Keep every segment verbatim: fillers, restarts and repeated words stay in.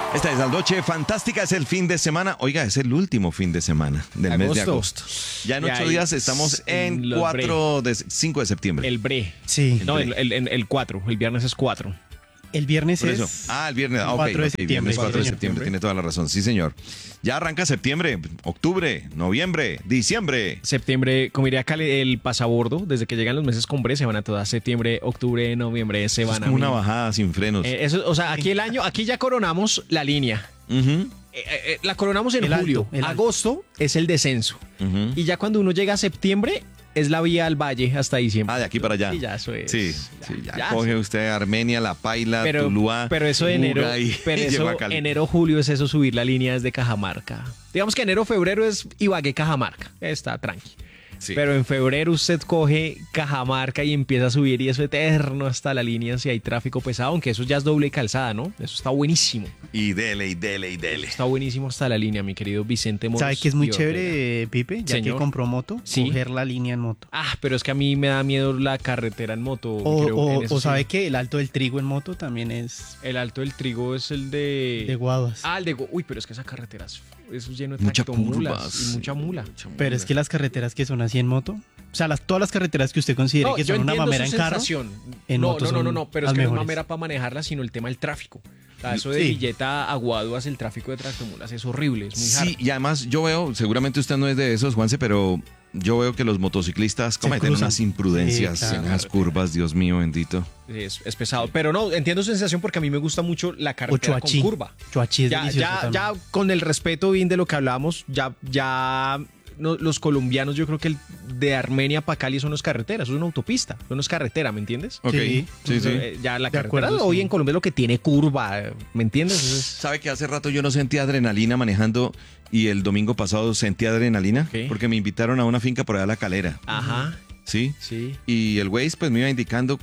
Esta es la noche fantástica, es el fin de semana. Oiga, es el último fin de semana del Agosto. mes de agosto. Ya en Ya ocho hay días estamos en los cuatro de, cinco de septiembre. El bre. Sí. No, el, el, el, el cuatro. El viernes es cuatro. El viernes Por es... eso. Ah, el viernes. Ah, ok, cuatro de ok, septiembre. viernes cuatro de Sí, septiembre. señor. Tiene toda la razón. Sí, señor. Ya arranca septiembre, octubre, noviembre, diciembre. Septiembre, como diría Cali, el pasabordo, desde que llegan los meses con bre, se van a todas. Septiembre, octubre, noviembre, se Es van a como una mil. bajada sin frenos. Eh, eso, o sea, aquí el año, aquí ya coronamos la línea. Ujú, Eh, eh, la coronamos en El alto, julio. el alto. Agosto es el descenso. ujú. Y ya cuando uno llega a septiembre, es la vía al valle hasta diciembre. Ah, de aquí para allá. Sí, ya eso es. Sí, Ya, sí, ya, ya, coge sí. usted Armenia, La Paila, Pero, Tuluá, pero eso de enero, Buga y- pero y llegó eso, a Cali. enero, julio es eso, subir la línea desde Cajamarca. Digamos que enero, febrero es Ibagué, Cajamarca. Está tranqui. Sí. Pero en febrero usted coge Cajamarca y empieza a subir y eso eterno hasta la línea si hay tráfico pesado, aunque eso ya es doble calzada, ¿no? Eso está buenísimo. Y dele, y dele, y dele. Está buenísimo hasta la línea, mi querido Vicente Moros. ¿Sabe que es muy y Ortega. chévere, Pipe? Ya Señor. que compró moto, Sí. coger la línea en moto. Ah, pero es que a mí me da miedo la carretera en moto. O, creo, o- en eso o sí. sabe que el alto del trigo en moto también es El Alto del Trigo es el de... de guaduas. Ah, el de... Go- Uy, pero es que esa carretera es, eso es lleno de Mucha tractomulas curvas. y mucha mula. Pero es que las carreteras que son así en moto, o sea, las, todas las carreteras que usted considere que yo son una entiendo mamera su en carro, sensación. en no, moto no, no, no, son no, pero es las que no es mejores. mamera para manejarla, sino el tema del tráfico. O sea, eso de Sí. Villeta a Guaduas, el tráfico de tractomulas es horrible, es muy Sí, hard. y además yo veo, seguramente usted no es de esos, Juanse, pero yo veo que los motociclistas cometen cruzan. unas imprudencias Sí, claro. en las curvas, Dios mío, bendito. Es, es pesado. Pero no, entiendo su sensación porque a mí me gusta mucho la O carretera con Choachí. curva. Choachí es Ya, delicioso ya, también. ya con el respeto bien de lo que hablábamos, ya, ya no, los colombianos, yo creo que el de Armenia para Cali eso no es carretera, eso es una autopista, eso no es carretera, ¿me entiendes? Ok, sí, Sí. sí. Eh, Ya la De carretera acuerdo, hoy sí. en Colombia es lo que tiene curva, ¿me entiendes? Eso es- ¿Sabe que hace rato yo no sentía adrenalina manejando y el domingo pasado sentí adrenalina? ¿Qué? Porque me invitaron a una finca por allá a La Calera, Ajá, ¿sí? sí. Y el Waze pues me iba indicando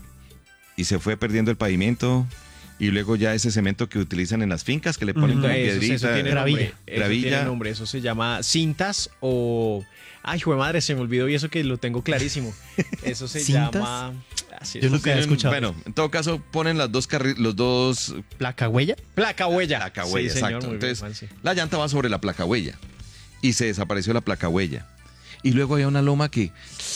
y se fue perdiendo el pavimento y luego ya ese cemento que utilizan en las fincas que le ponen Ujú. como Eso, piedrita. eso tiene Gravilla. nombre. Eso Gravilla. tiene nombre. Eso se llama cintas o... Ay, jue madre, se me olvidó y eso que lo tengo clarísimo. Eso se ¿Cintas? llama... Así es. Yo nunca había Tienen- escuchado. Bueno, en todo caso ponen las dos carri- los dos ¿Placa huella? Placa huella. placa huella, Sí, señor, exacto. muy bien, Entonces, Juanse. la llanta va sobre la placa huella y se desapareció la placa huella. Y luego había una loma que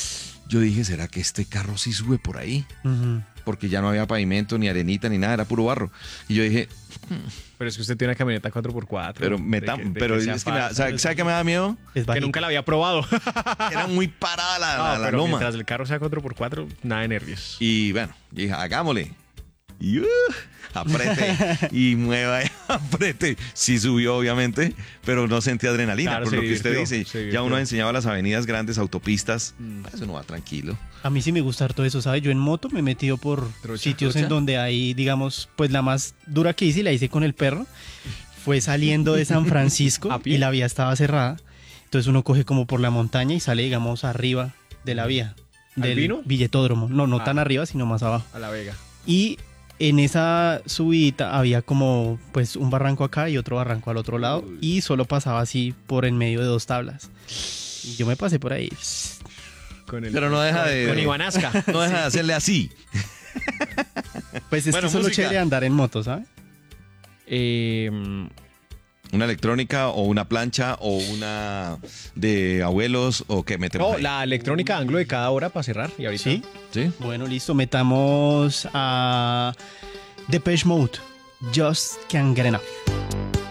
yo dije, ¿será que este carro sí sube por ahí? Ujú. Porque ya no había pavimento, ni arenita, ni nada, era puro barro. Y yo dije, Pero es que usted tiene una camioneta cuatro por cuatro. pero me de tam- que- de pero sea es que me da- falsa, ¿sabe, pues, sabe qué me da miedo? Es que bajito. nunca la había probado. Era muy parada la, la- No, la pero loma. mientras el carro sea cuatro por cuatro, nada de nervios. Y bueno, yo dije, hagámosle. Y uh, aprete y mueva y aprete. Sí subió, obviamente, pero no sentí adrenalina, Claro, por se lo que usted divirtió, dice. se Ya divirtió. uno ha enseñado las avenidas grandes, autopistas. Mm. Eso no va tranquilo. A mí sí me gusta harto eso, ¿sabes? Yo en moto me he metido por Trocha, sitios trocha. en donde hay, digamos, pues la más dura que hice y la hice con el perro. Fue saliendo de San Francisco ¿A pie? y la vía estaba cerrada. Entonces uno coge como por la montaña y sale, digamos, arriba de la vía. ¿Al Del Vino? Billetódromo. No, no Ah. tan arriba, sino más abajo. A la Vega. Y en esa subida había como pues un barranco acá y otro barranco al otro lado. Y solo pasaba así por en medio de dos tablas. Y yo me pasé por ahí. Con el, Pero no deja de- Con Ivanasca. No deja de hacerle así. Pues es Bueno, que eso es lo música. chévere de andar en moto, ¿sabes? Eh, Una electrónica o una plancha o una de abuelos o que metemos no, ahí? la electrónica anglo de cada hora para cerrar. Y ahorita. Sí. ¿Sí? Bueno, listo. Metamos a Depeche Mode. Just Can't Get Enough.